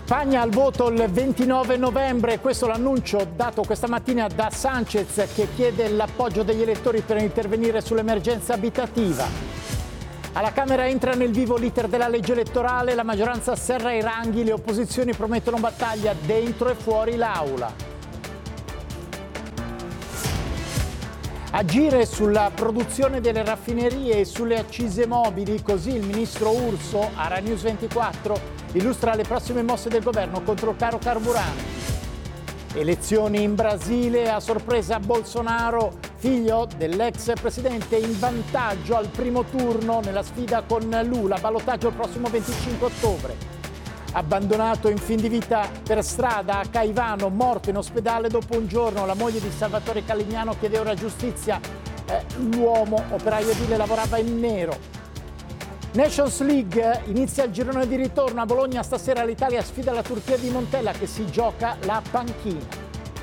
Spagna al voto il 29 novembre, questo è l'annuncio dato questa mattina da Sánchez, che chiede l'appoggio degli elettori per intervenire sull'emergenza abitativa. Alla Camera entra nel vivo l'iter della legge elettorale, la maggioranza serra i ranghi, le opposizioni promettono battaglia dentro e fuori l'aula. Agire sulla produzione delle raffinerie e sulle accise mobili, così il ministro Urso a Rai News 24 illustra le prossime mosse del governo contro il caro carburanti. Elezioni in Brasile, a sorpresa Bolsonaro, figlio dell'ex presidente, in vantaggio al primo turno nella sfida con Lula, ballottaggio il prossimo 25 ottobre. Abbandonato in fin di vita per strada a Caivano, morto in ospedale dopo un giorno, la moglie di Salvatore Calignano chiede ora giustizia. L'uomo, operaio edile, lavorava in nero. Nations League, inizia il girone di ritorno a Bologna, stasera l'Italia sfida la Turchia di Montella che si gioca la panchina.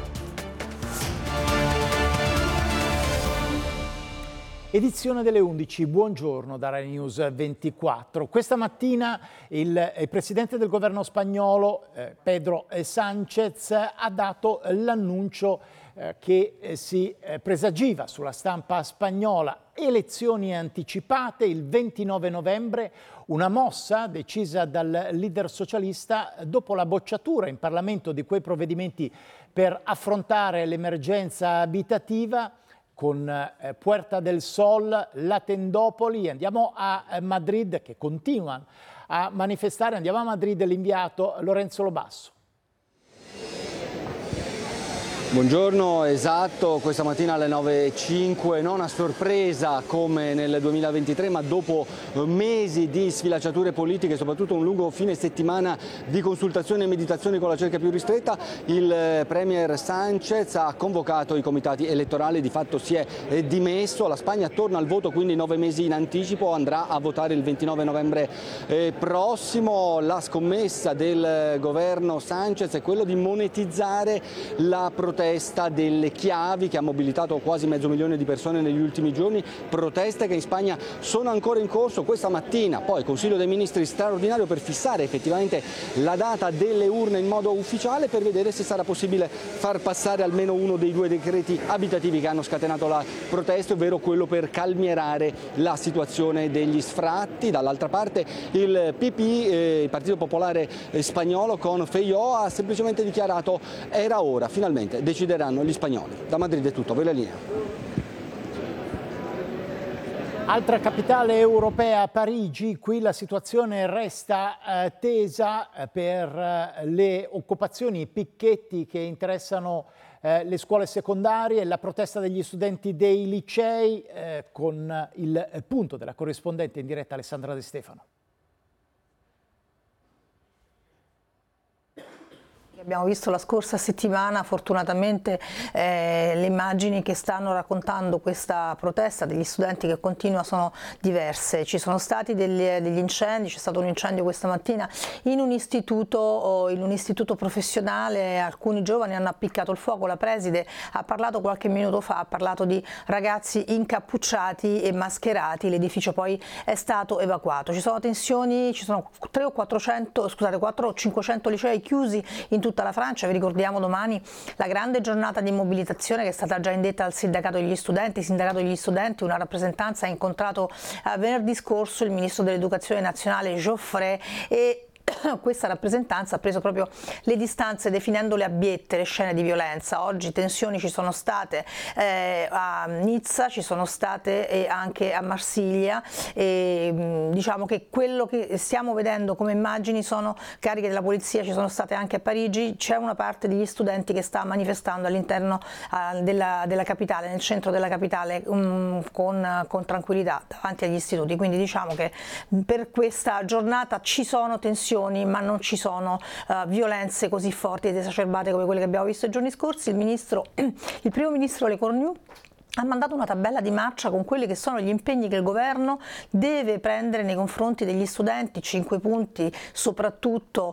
Edizione delle 11, buongiorno da Rai News 24. Questa mattina il presidente del governo spagnolo, Pedro Sánchez, ha dato l'annuncio che si presagiva sulla stampa spagnola. Elezioni anticipate il 29 novembre, una mossa decisa dal leader socialista dopo la bocciatura in Parlamento di quei provvedimenti per affrontare l'emergenza abitativa. Con Puerta del Sol, la tendopoli, andiamo a Madrid che continuano a manifestare, andiamo a Madrid, l'inviato Lorenzo Lobasso. Buongiorno, esatto, questa mattina alle 9.05, non a sorpresa come nel 2023, ma dopo mesi di sfilacciature politiche, soprattutto un lungo fine settimana di consultazioni e meditazioni con la cerchia più ristretta, il premier Sánchez ha convocato i comitati elettorali, di fatto si è dimesso, la Spagna torna al voto quindi 9 mesi in anticipo, andrà a votare il 29 novembre prossimo. La scommessa del governo Sánchez è quello di monetizzare la protesta delle chiavi che ha mobilitato quasi 500.000 di persone negli ultimi giorni, proteste che in Spagna sono ancora in corso. Questa mattina poi Consiglio dei Ministri straordinario per fissare effettivamente la data delle urne in modo ufficiale, per vedere se sarà possibile far passare almeno uno dei 2 decreti abitativi che hanno scatenato la protesta, ovvero quello per calmierare la situazione degli sfratti. Dall'altra parte il PP, il Partito Popolare Spagnolo, con Feijóo ha semplicemente dichiarato era ora, finalmente decideranno gli spagnoli. Da Madrid è tutto, voi la linea. Altra capitale europea, Parigi, qui la situazione resta tesa per le occupazioni, i picchetti che interessano le scuole secondarie, la protesta degli studenti dei licei, con il punto della corrispondente in diretta Alessandra De Stefano. Abbiamo visto la scorsa settimana, fortunatamente, le immagini che stanno raccontando questa protesta degli studenti che continua sono diverse. Ci sono stati degli incendi, c'è stato un incendio questa mattina in un istituto professionale, alcuni giovani hanno appiccato il fuoco, la preside ha parlato qualche minuto fa, ha parlato di ragazzi incappucciati e mascherati, l'edificio poi è stato evacuato. Ci sono tensioni, ci sono 400 o 500 licei chiusi in tutta la Francia. Vi ricordiamo domani la grande giornata di mobilitazione che è stata già indetta dal sindacato degli studenti, una rappresentanza ha incontrato venerdì scorso il ministro dell'educazione nazionale Geoffrey e questa rappresentanza ha preso proprio le distanze definendole abiette le scene di violenza. Oggi tensioni ci sono state a Nizza, ci sono state anche a Marsiglia e diciamo che quello che stiamo vedendo come immagini sono cariche della polizia, ci sono state anche a Parigi. C'è una parte degli studenti che sta manifestando all'interno della capitale, nel centro della capitale, con tranquillità davanti agli istituti, quindi diciamo che per questa giornata ci sono tensioni ma non ci sono violenze così forti ed esacerbate come quelle che abbiamo visto i giorni scorsi. Il primo ministro Lee Kuan-yew ha mandato una tabella di marcia con quelli che sono gli impegni che il governo deve prendere nei confronti degli studenti, 5 punti, soprattutto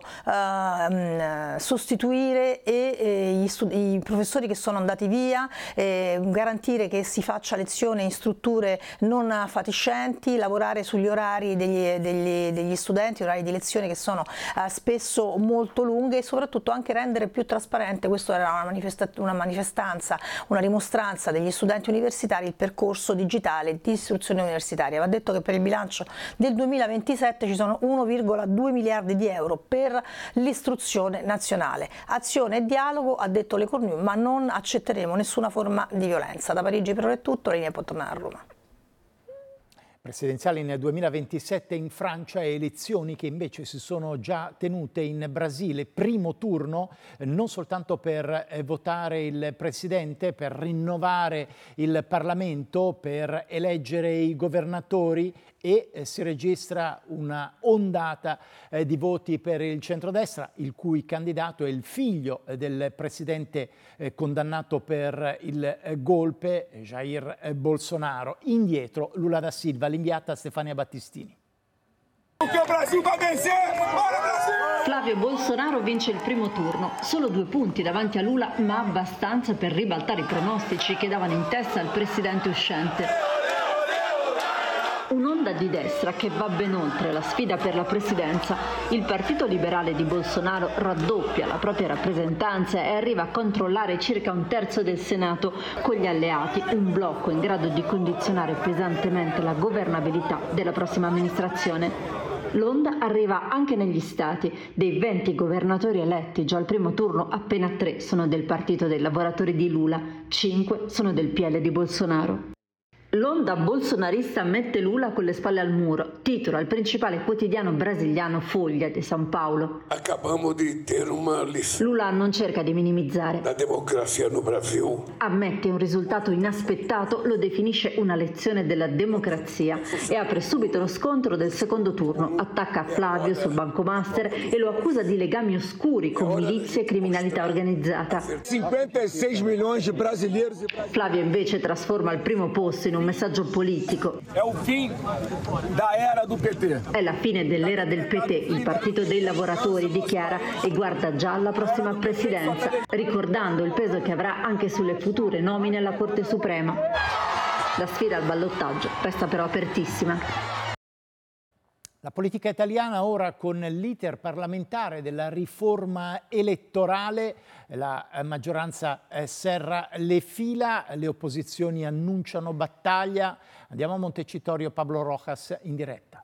sostituire i professori che sono andati via, garantire che si faccia lezione in strutture non fatiscenti, lavorare sugli orari degli studenti, orari di lezione che sono spesso molto lunghe, e soprattutto anche rendere più trasparente, questo era una dimostranza degli studenti universitari, il percorso digitale di istruzione universitaria. Va detto che per il bilancio del 2027 ci sono 1,2 miliardi di euro per l'istruzione nazionale. Azione e dialogo, ha detto Lecornu, ma non accetteremo nessuna forma di violenza. Da Parigi per ora è tutto, linea può tornare a Roma. Presidenziali nel 2027 in Francia e elezioni che invece si sono già tenute in Brasile, primo turno non soltanto per votare il presidente, per rinnovare il Parlamento, per eleggere i governatori, e si registra una ondata di voti per il centrodestra, il cui candidato è il figlio del presidente condannato per il golpe, Jair Bolsonaro. Indietro Lula da Silva, l'inviata Stefania Battistini. Flavio Bolsonaro vince il primo turno, solo 2 punti davanti a Lula, ma abbastanza per ribaltare i pronostici che davano in testa al presidente uscente. Un'onda di destra che va ben oltre la sfida per la presidenza. Il Partito Liberale di Bolsonaro raddoppia la propria rappresentanza e arriva a controllare circa 1/3 del Senato, con gli alleati un blocco in grado di condizionare pesantemente la governabilità della prossima amministrazione. L'onda arriva anche negli stati. Dei 20 governatori eletti già al primo turno, appena 3 sono del Partito dei Lavoratori di Lula, 5 sono del PL di Bolsonaro. L'onda bolsonarista mette Lula con le spalle al muro, titola il principale quotidiano brasiliano Folha di San Paolo. Acabamos di ter uma lição. Lula non cerca di minimizzare. La democrazia no Brasil. Ammette un risultato inaspettato, lo definisce una lezione della democrazia e apre subito lo scontro del secondo turno. Attacca Flavio sul banco master e lo accusa di legami oscuri con milizie e criminalità organizzata. 56 milioni di brasileiros. Flavio invece trasforma il primo posto in un messaggio politico. È il fine dell'era del PT. È la fine dell'era del PT, il Partito dei Lavoratori, dichiara, e guarda già alla prossima presidenza, ricordando il peso che avrà anche sulle future nomine alla Corte Suprema. La sfida al ballottaggio resta però apertissima. La politica italiana ora con l'iter parlamentare della riforma elettorale, la maggioranza serra le fila, le opposizioni annunciano battaglia. Andiamo a Montecitorio, Pablo Rojas in diretta.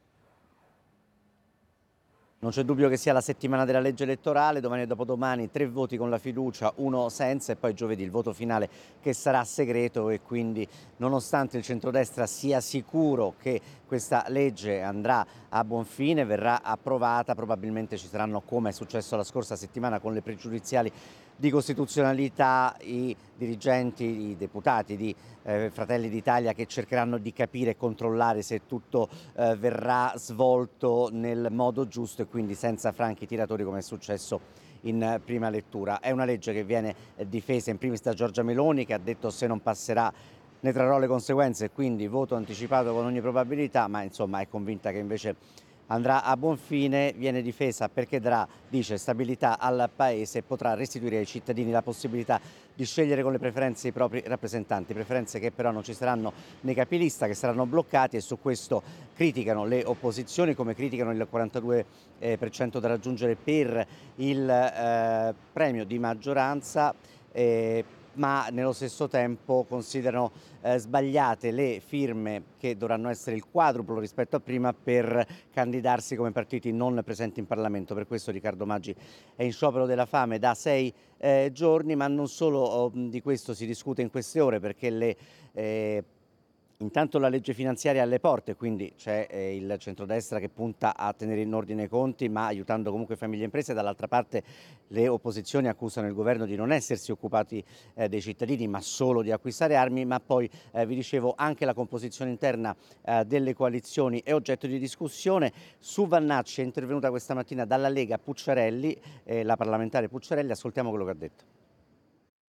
Non c'è dubbio che sia la settimana della legge elettorale, domani e dopodomani 3 voti con la fiducia, 1 senza, e poi giovedì il voto finale che sarà segreto, e quindi nonostante il centrodestra sia sicuro che questa legge andrà a buon fine, verrà approvata, probabilmente ci saranno, come è successo la scorsa settimana con le pregiudiziali di costituzionalità, i dirigenti, i deputati di Fratelli d'Italia che cercheranno di capire e controllare se tutto verrà svolto nel modo giusto e quindi senza franchi tiratori come è successo in prima lettura. È una legge che viene difesa in primis da Giorgia Meloni, che ha detto: se non passerà ne trarrò le conseguenze, quindi voto anticipato con ogni probabilità, ma insomma è convinta che invece andrà a buon fine. Viene difesa perché darà, dice, stabilità al Paese e potrà restituire ai cittadini la possibilità di scegliere con le preferenze i propri rappresentanti, preferenze che però non ci saranno nei capilista, che saranno bloccati, e su questo criticano le opposizioni, come criticano il 42% da raggiungere per il premio di maggioranza, ma nello stesso tempo considerano sbagliate le firme, che dovranno essere il quadruplo rispetto a prima, per candidarsi come partiti non presenti in Parlamento. Per questo Riccardo Maggi è in sciopero della fame da 6 giorni, ma non solo di questo si discute in queste ore, perché intanto la legge finanziaria è alle porte, quindi c'è il centrodestra che punta a tenere in ordine i conti, ma aiutando comunque famiglie e imprese. Dall'altra parte le opposizioni accusano il governo di non essersi occupati dei cittadini, ma solo di acquistare armi. Ma poi vi dicevo, anche la composizione interna delle coalizioni è oggetto di discussione. Su Vannacci è intervenuta questa mattina dalla Lega Pucciarelli, la parlamentare Pucciarelli. Ascoltiamo quello che ha detto.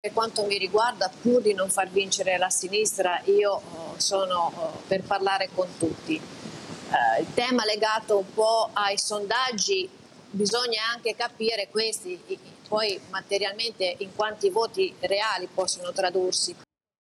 Per quanto mi riguarda, pur di non far vincere la sinistra, io sono per parlare con tutti. Il tema legato un po' ai sondaggi, bisogna anche capire questi, poi materialmente in quanti voti reali possono tradursi.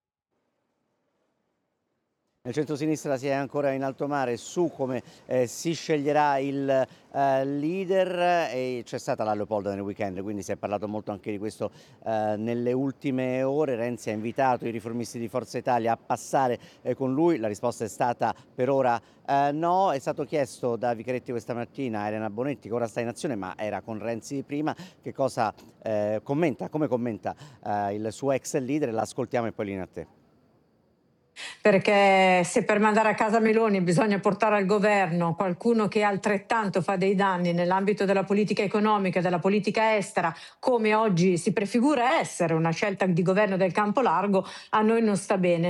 Nel centro-sinistra si è ancora in alto mare su come si sceglierà il leader, e c'è stata la Leopolda nel weekend, quindi si è parlato molto anche di questo nelle ultime ore. Renzi ha invitato i riformisti di Forza Italia a passare con lui, la risposta è stata per ora no. È stato chiesto da Vicaretti questa mattina a Elena Bonetti, che ora sta in azione ma era con Renzi prima, che cosa commenta, come commenta il suo ex leader. L'ascoltiamo e poi linea a te. Perché se per mandare a casa Meloni bisogna portare al governo qualcuno che altrettanto fa dei danni nell'ambito della politica economica e della politica estera, come oggi si prefigura essere una scelta di governo del campo largo, a noi non sta bene.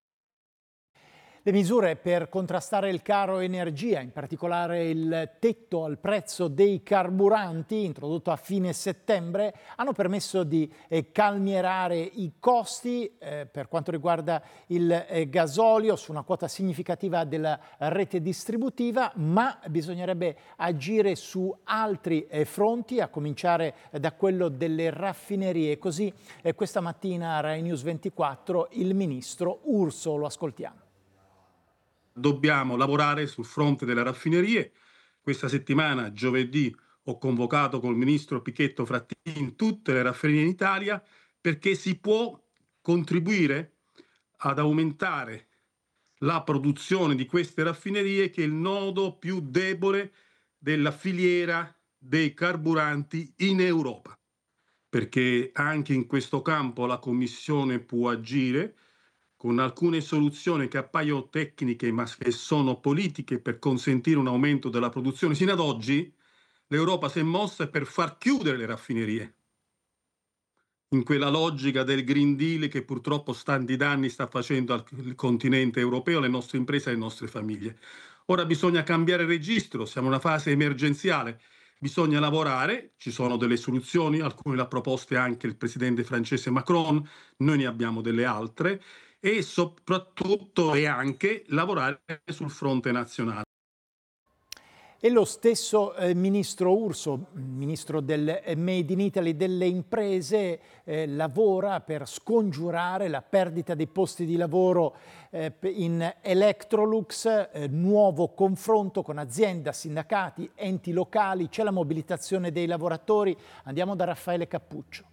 Le misure per contrastare il caro energia, in particolare il tetto al prezzo dei carburanti, introdotto a fine settembre, hanno permesso di calmierare i costi per quanto riguarda il gasolio su una quota significativa della rete distributiva, ma bisognerebbe agire su altri fronti, a cominciare da quello delle raffinerie. Così questa mattina a Rai News 24 il ministro Urso, lo ascoltiamo. Dobbiamo lavorare sul fronte delle raffinerie. Questa settimana, giovedì, ho convocato col ministro Pichetto Frattini tutte le raffinerie in Italia, perché si può contribuire ad aumentare la produzione di queste raffinerie, che è il nodo più debole della filiera dei carburanti in Europa. Perché anche in questo campo la Commissione può agire con alcune soluzioni che appaiono tecniche ma che sono politiche, per consentire un aumento della produzione. Sino ad oggi l'Europa si è mossa per far chiudere le raffinerie, in quella logica del Green Deal che purtroppo tanti danni sta facendo al continente europeo, alle nostre imprese e alle nostre famiglie. Ora bisogna cambiare registro, siamo in una fase emergenziale, bisogna lavorare, ci sono delle soluzioni, alcune le ha proposte anche il presidente francese Macron, noi ne abbiamo delle altre, e soprattutto e anche lavorare sul fronte nazionale. E lo stesso ministro Urso, ministro del Made in Italy, delle imprese, lavora per scongiurare la perdita dei posti di lavoro in Electrolux, nuovo confronto con azienda, sindacati, enti locali, c'è la mobilitazione dei lavoratori. Andiamo da Raffaele Cappuccio.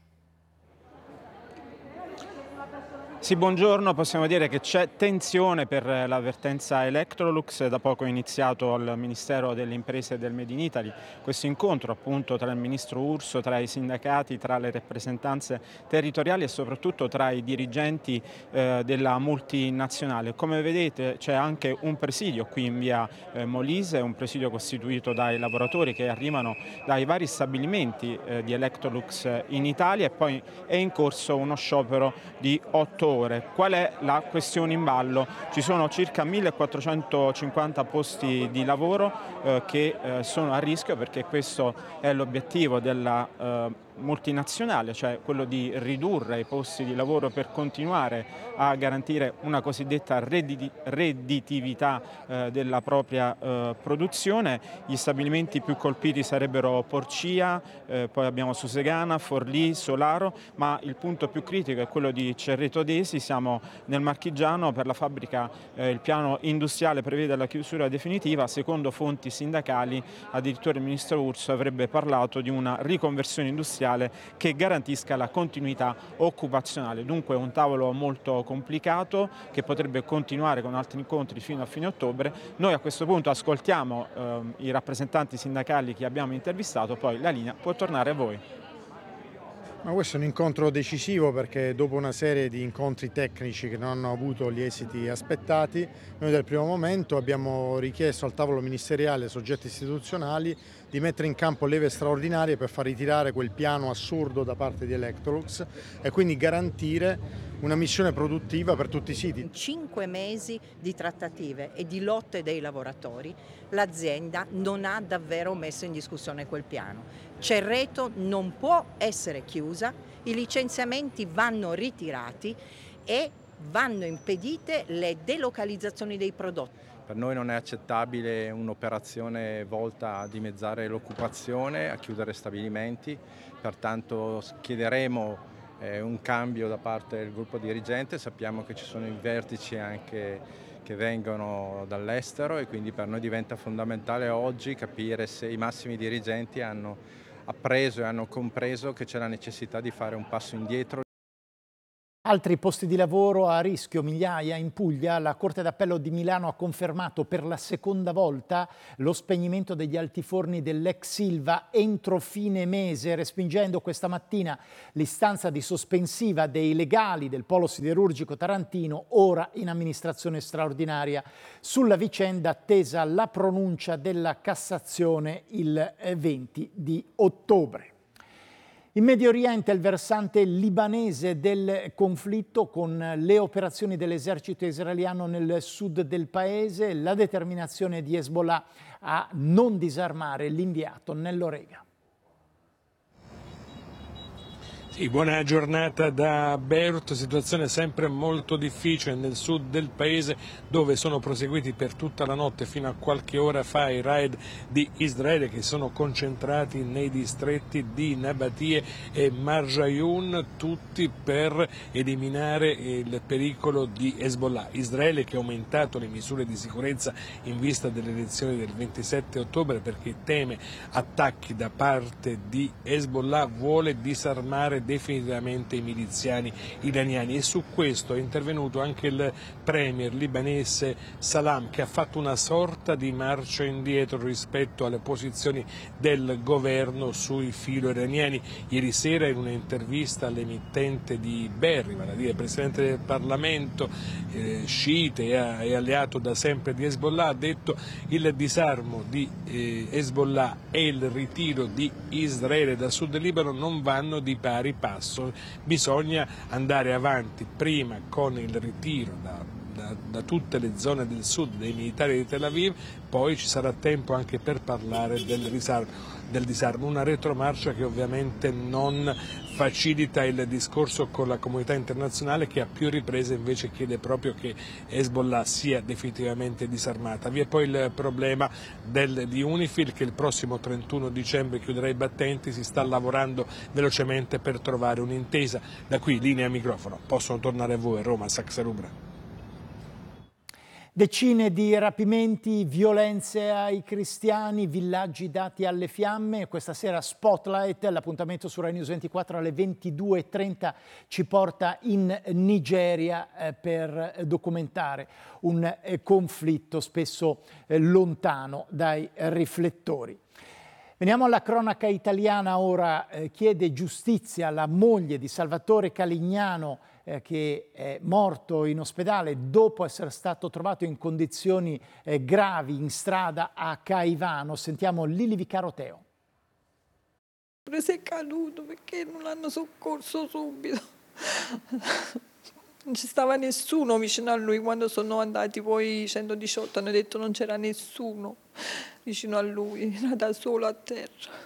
Sì, buongiorno. Possiamo dire che c'è tensione per la vertenza Electrolux. Da poco è iniziato al Ministero delle Imprese e del Made in Italy questo incontro appunto tra il ministro Urso, tra i sindacati, tra le rappresentanze territoriali e soprattutto tra i dirigenti della multinazionale. Come vedete c'è anche un presidio qui in via Molise, un presidio costituito dai lavoratori che arrivano dai vari stabilimenti di Electrolux in Italia, e poi è in corso uno sciopero di 8 ore. Qual è la questione in ballo? Ci sono circa 1450 posti di lavoro che sono a rischio, perché questo è l'obiettivo della multinazionale, cioè quello di ridurre i posti di lavoro per continuare a garantire una cosiddetta redditività della propria produzione. Gli stabilimenti più colpiti sarebbero Porcia, poi abbiamo Susegana, Forlì, Solaro, ma il punto più critico è quello di Cerreto Desi. Siamo nel Marchigiano, per la fabbrica il piano industriale prevede la chiusura definitiva. Secondo fonti sindacali addirittura il ministro Urso avrebbe parlato di una riconversione industriale che garantisca la continuità occupazionale. Dunque un tavolo molto complicato che potrebbe continuare con altri incontri fino a fine ottobre. Noi a questo punto ascoltiamo i rappresentanti sindacali che abbiamo intervistato, poi la linea può tornare a voi. Ma questo è un incontro decisivo, perché dopo una serie di incontri tecnici che non hanno avuto gli esiti aspettati, noi dal primo momento abbiamo richiesto al tavolo ministeriale e ai soggetti istituzionali di mettere in campo leve straordinarie per far ritirare quel piano assurdo da parte di Electrolux e quindi garantire una missione produttiva per tutti i siti. In 5 mesi di trattative e di lotte dei lavoratori, l'azienda non ha davvero messo in discussione quel piano. Cerreto non può essere chiuso chiusa, i licenziamenti vanno ritirati e vanno impedite le delocalizzazioni dei prodotti. Per noi non è accettabile un'operazione volta a dimezzare l'occupazione, a chiudere stabilimenti, pertanto chiederemo un cambio da parte del gruppo dirigente. Sappiamo che ci sono i vertici anche che vengono dall'estero e quindi per noi diventa fondamentale oggi capire se i massimi dirigenti hanno appreso e hanno compreso che c'è la necessità di fare un passo indietro. Altri posti di lavoro a rischio, migliaia in Puglia. La Corte d'Appello di Milano ha confermato per la seconda volta lo spegnimento degli altiforni dell'ex Ilva entro fine mese, respingendo questa mattina l'istanza di sospensiva dei legali del polo siderurgico tarantino, ora in amministrazione straordinaria. Sulla vicenda attesa la pronuncia della Cassazione il 20 di ottobre. In Medio Oriente il versante libanese del conflitto con le operazioni dell'esercito israeliano nel sud del paese, la determinazione di Hezbollah a non disarmare l'inviato nell'Orega. Sì, buona giornata da Beirut, situazione sempre molto difficile nel sud del paese dove sono proseguiti per tutta la notte fino a qualche ora fa i raid di Israele che sono concentrati nei distretti di Nabatie e Marjayoun, tutti per eliminare il pericolo di Hezbollah. Israele che ha aumentato le misure di sicurezza in vista delle elezioni del 27 ottobre perché teme attacchi da parte di Hezbollah, vuole disarmare definitivamente i miliziani iraniani e su questo è intervenuto anche il premier libanese Salam che ha fatto una sorta di marcia indietro rispetto alle posizioni del governo sui filo iraniani. Ieri sera in un'intervista all'emittente di Berri, vale a dire presidente del Parlamento, sciite e alleato da sempre di Hezbollah, ha detto il disarmo di Hezbollah e il ritiro di Israele dal sud del Libano non vanno di pari passo, bisogna andare avanti prima con il ritiro da tutte le zone del sud dei militari di Tel Aviv, poi ci sarà tempo anche per parlare del disarmo, una retromarcia che ovviamente non facilita il discorso con la comunità internazionale che a più riprese invece chiede proprio che Hezbollah sia definitivamente disarmata. Vi è poi il problema di UNIFIL che il prossimo 31 dicembre chiuderà i battenti, si sta lavorando velocemente per trovare un'intesa. Da qui linea microfono, possono tornare a voi Roma, Saxa Rubra. Decine di rapimenti, violenze ai cristiani, villaggi dati alle fiamme. Questa sera Spotlight, l'appuntamento su Rai News 24 alle 22:30 ci porta in Nigeria per documentare un conflitto spesso lontano dai riflettori. Veniamo alla cronaca italiana ora. Chiede giustizia alla moglie di Salvatore Calignano che è morto in ospedale dopo essere stato trovato in condizioni gravi in strada a Caivano. Sentiamo Lili Vicaro Teo. Si è caduto perché non l'hanno soccorso subito. Non ci stava nessuno vicino a lui. Quando sono andati poi 118 hanno detto non c'era nessuno vicino a lui, era da solo a terra.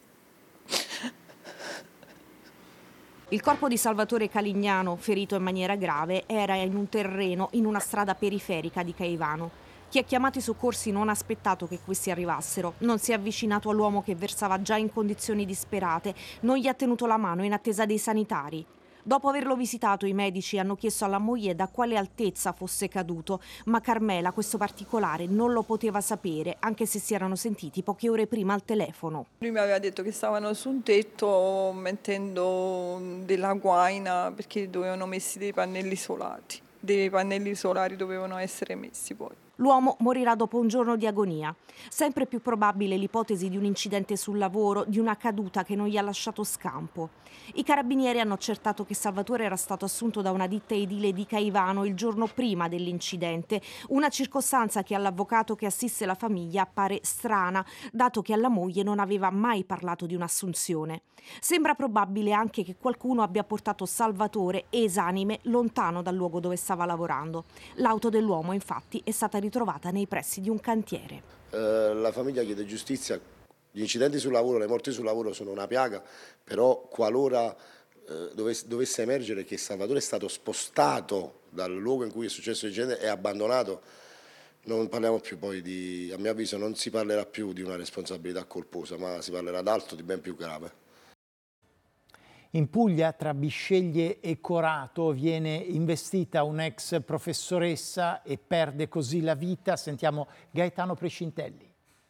Il corpo di Salvatore Calignano, ferito in maniera grave, era in un terreno in una strada periferica di Caivano. Chi ha chiamato i soccorsi non ha aspettato che questi arrivassero, non si è avvicinato all'uomo che versava già in condizioni disperate, non gli ha tenuto la mano in attesa dei sanitari. Dopo averlo visitato, i medici hanno chiesto alla moglie da quale altezza fosse caduto, ma Carmela questo particolare non lo poteva sapere, anche se si erano sentiti poche ore prima al telefono. Lui mi aveva detto che stavano su un tetto mettendo della guaina perché dovevano messi dei pannelli isolati. Dei pannelli solari dovevano essere messi poi. L'uomo morirà dopo un giorno di agonia. Sempre più probabile l'ipotesi di un incidente sul lavoro, di una caduta che non gli ha lasciato scampo. I carabinieri hanno accertato che Salvatore era stato assunto da una ditta edile di Caivano il giorno prima dell'incidente, una circostanza che all'avvocato che assiste la famiglia appare strana, dato che alla moglie non aveva mai parlato di un'assunzione. Sembra probabile anche che qualcuno abbia portato Salvatore esanime lontano dal luogo dove stava lavorando. L'auto dell'uomo, infatti, è stata ritrovata nei pressi di un cantiere. La famiglia chiede giustizia Gli incidenti sul lavoro, le morti sul lavoro sono una piaga, però qualora dovesse emergere che Salvatore è stato spostato dal luogo in cui è successo l'incidente e abbandonato, non parliamo più poi a mio avviso non si parlerà più di una responsabilità colposa, ma si parlerà d'altro, di ben più grave. In Puglia, tra Bisceglie e Corato, viene investita un'ex professoressa e perde così la vita. Sentiamo Gaetano Prescintelli.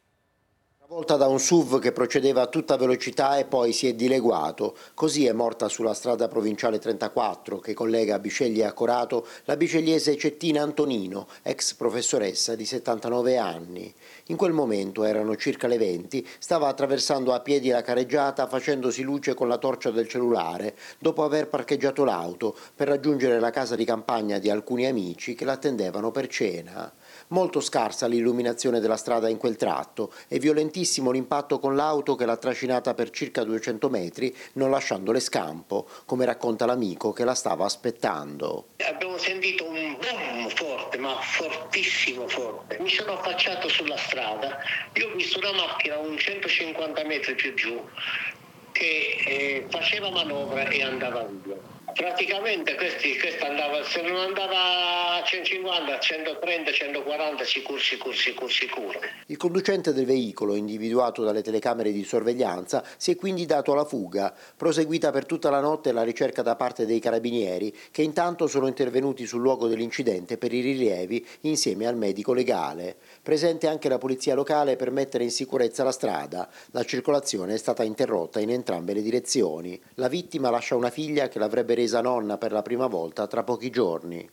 Volta da un SUV che procedeva a tutta velocità e poi si è dileguato. Così è morta sulla strada provinciale 34 che collega Bisceglie a Corato la biscegliese Cettina Antonino, ex professoressa di 79 anni. In quel momento, erano circa le 20, stava attraversando a piedi la careggiata facendosi luce con la torcia del cellulare dopo aver parcheggiato l'auto per raggiungere la casa di campagna di alcuni amici che l'attendevano per cena. Molto scarsa l'illuminazione della strada in quel tratto e violentissimo l'impatto con l'auto che l'ha trascinata per circa 200 metri, non lasciandole scampo, come racconta l'amico che la stava aspettando. Abbiamo sentito un boom forte, ma fortissimo forte. Mi sono affacciato sulla strada, io ho visto una macchina un 150 metri più giù che faceva manovra e andava via. Praticamente questa andava, se non andava a 150, 130, 140 sicuro. Il conducente del veicolo, individuato dalle telecamere di sorveglianza, si è quindi dato alla fuga, proseguita per tutta la notte la ricerca da parte dei carabinieri che intanto sono intervenuti sul luogo dell'incidente per i rilievi insieme al medico legale. Presente anche la polizia locale per mettere in sicurezza la strada. La circolazione è stata interrotta in entrambe le direzioni. La vittima lascia una figlia che l'avrebbe resa nonna per la prima volta tra pochi giorni.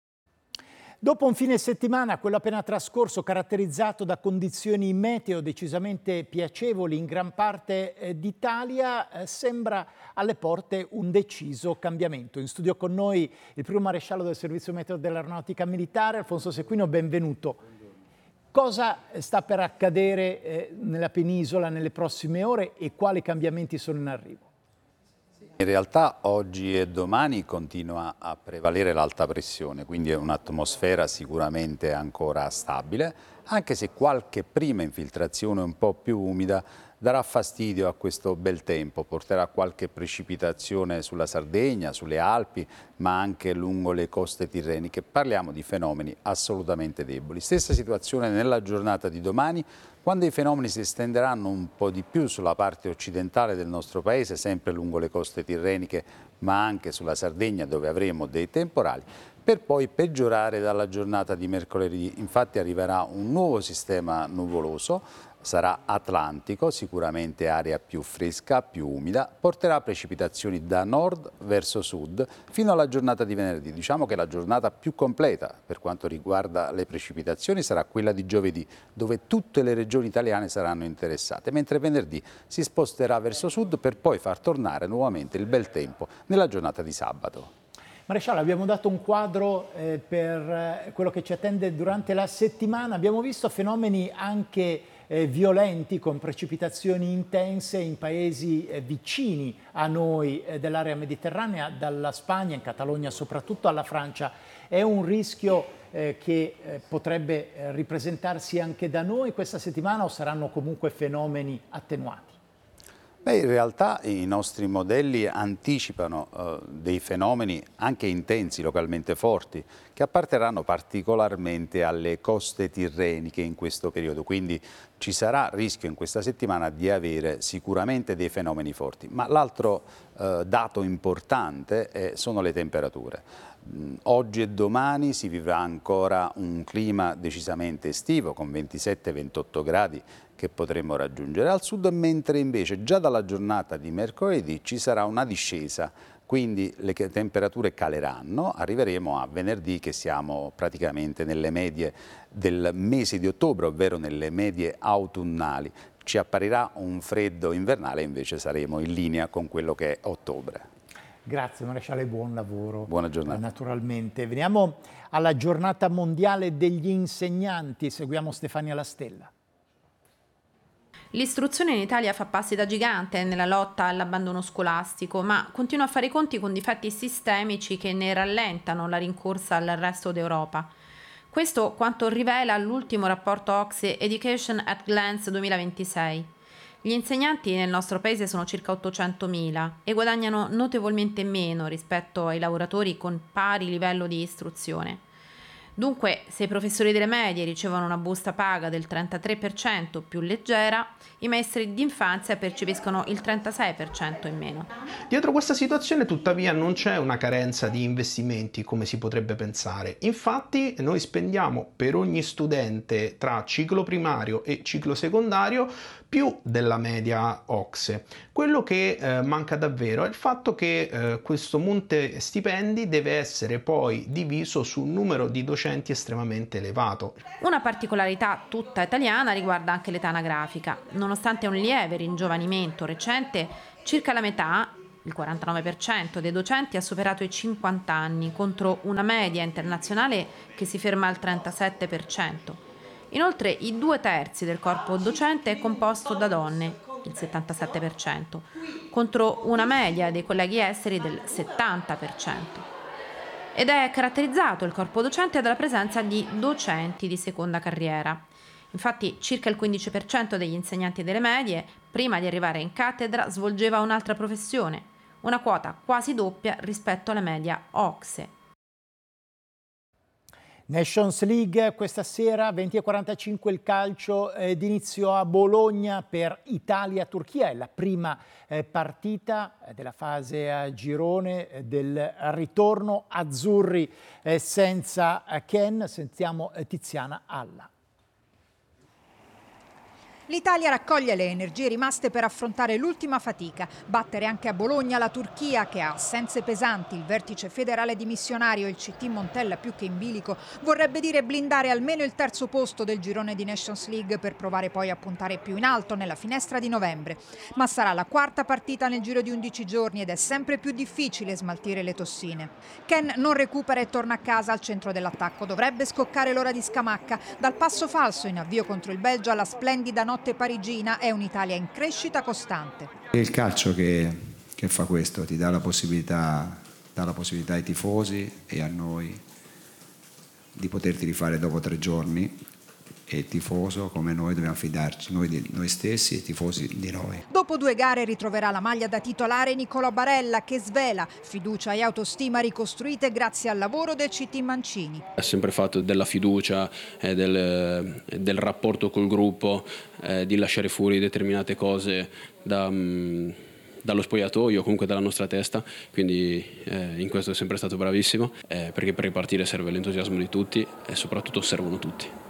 Dopo un fine settimana, quello appena trascorso, caratterizzato da condizioni meteo decisamente piacevoli in gran parte d'Italia, sembra alle porte un deciso cambiamento. In studio con noi il primo maresciallo del Servizio Meteo dell'Aeronautica Militare, Alfonso Sequino, benvenuto. Cosa sta per accadere nella penisola nelle prossime ore e quali cambiamenti sono in arrivo? In realtà oggi e domani continua a prevalere l'alta pressione, quindi è un'atmosfera sicuramente ancora stabile, anche se qualche prima infiltrazione un po' più umida darà fastidio a questo bel tempo, porterà qualche precipitazione sulla Sardegna, sulle Alpi, ma anche lungo le coste tirreniche. Parliamo di fenomeni assolutamente deboli. Stessa situazione nella giornata di domani, quando i fenomeni si estenderanno un po' di più sulla parte occidentale del nostro paese, sempre lungo le coste tirreniche, ma anche sulla Sardegna, dove avremo dei temporali, per poi peggiorare dalla giornata di mercoledì. Infatti arriverà un nuovo sistema nuvoloso, sarà atlantico, sicuramente area più fresca, più umida, porterà precipitazioni da nord verso sud fino alla giornata di venerdì. Diciamo che la giornata più completa per quanto riguarda le precipitazioni sarà quella di giovedì, dove tutte le regioni italiane saranno interessate, mentre venerdì si sposterà verso sud per poi far tornare nuovamente il bel tempo nella giornata di sabato. Maresciallo, abbiamo dato un quadro per quello che ci attende durante la settimana. Abbiamo visto fenomeni anche violenti con precipitazioni intense in paesi vicini a noi dell'area mediterranea, dalla Spagna, in Catalogna soprattutto, alla Francia. È un rischio che potrebbe ripresentarsi anche da noi questa settimana o saranno comunque fenomeni attenuati? Beh, in realtà i nostri modelli anticipano dei fenomeni anche intensi, localmente forti, che apparterranno particolarmente alle coste tirreniche in questo periodo, quindi ci sarà rischio in questa settimana di avere sicuramente dei fenomeni forti. Ma l'altro dato importante sono le temperature. Oggi e domani si vivrà ancora un clima decisamente estivo con 27-28 gradi che potremo raggiungere al sud, mentre invece già dalla giornata di mercoledì ci sarà una discesa, quindi le temperature caleranno, arriveremo a venerdì che siamo praticamente nelle medie del mese di ottobre, ovvero nelle medie autunnali. Ci apparirà un freddo invernale, invece saremo in linea con quello che è ottobre. Grazie Maresciallo e buon lavoro. Buona giornata. Naturalmente. Veniamo alla giornata mondiale degli insegnanti, seguiamo Stefania La Stella. L'istruzione in Italia fa passi da gigante nella lotta all'abbandono scolastico, ma continua a fare i conti con difetti sistemici che ne rallentano la rincorsa al resto d'Europa. Questo quanto rivela l'ultimo rapporto OCSE Education at Glance 2026. Gli insegnanti nel nostro paese sono circa 800.000 e guadagnano notevolmente meno rispetto ai lavoratori con pari livello di istruzione. Dunque, se i professori delle medie ricevono una busta paga del 33% più leggera, i maestri d'infanzia percepiscono il 36% in meno. Dietro questa situazione, tuttavia, non c'è una carenza di investimenti come si potrebbe pensare. Infatti, noi spendiamo per ogni studente tra ciclo primario e ciclo secondario più della media OCSE. Quello che manca davvero è il fatto che questo monte stipendi deve essere poi diviso su un numero di docenti estremamente elevato. Una particolarità tutta italiana riguarda anche l'età anagrafica. Nonostante un lieve ringiovanimento recente, circa la metà, il 49% dei docenti ha superato i 50 anni, contro una media internazionale che si ferma al 37%. Inoltre i 2/3 del corpo docente è composto da donne, il 77%, contro una media dei colleghi esteri del 70%. Ed è caratterizzato il corpo docente dalla presenza di docenti di seconda carriera. Infatti circa il 15% degli insegnanti delle medie, prima di arrivare in cattedra, svolgeva un'altra professione, una quota quasi doppia rispetto alla media OCSE. Nations League questa sera, 20:45 il calcio d'inizio a Bologna per Italia-Turchia. È la prima partita della fase a girone del ritorno azzurri senza Ken. Sentiamo Tiziana Alla. L'Italia raccoglie le energie rimaste per affrontare l'ultima fatica, battere anche a Bologna la Turchia che ha assenze pesanti, il vertice federale dimissionario e il CT Montella più che in bilico, vorrebbe dire blindare almeno il terzo posto del girone di Nations League per provare poi a puntare più in alto nella finestra di novembre. Ma sarà la quarta partita nel giro di 11 giorni ed è sempre più difficile smaltire le tossine. Ken non recupera e torna a casa al centro dell'attacco, dovrebbe scoccare l'ora di Scamacca, dal passo falso in avvio contro il Belgio alla splendida notte parigina è un'Italia in crescita costante. È il calcio che fa questo, ti dà la possibilità ai tifosi e a noi di poterti rifare dopo 3 giorni, e il tifoso come noi dobbiamo fidarci, noi di noi stessi e i tifosi di noi. Dopo 2 gare ritroverà la maglia da titolare Nicolò Barella che svela fiducia e autostima ricostruite grazie al lavoro del CT Mancini. Ha sempre fatto della fiducia, del rapporto col gruppo, di lasciare fuori determinate cose dallo spogliatoio o comunque dalla nostra testa, quindi in questo è sempre stato bravissimo, perché per ripartire serve l'entusiasmo di tutti e soprattutto servono tutti.